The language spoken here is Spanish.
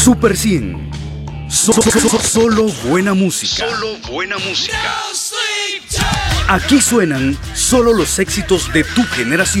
Super 100. Solo buena música. Solo buena música. Aquí suenan solo los éxitos de tu generación.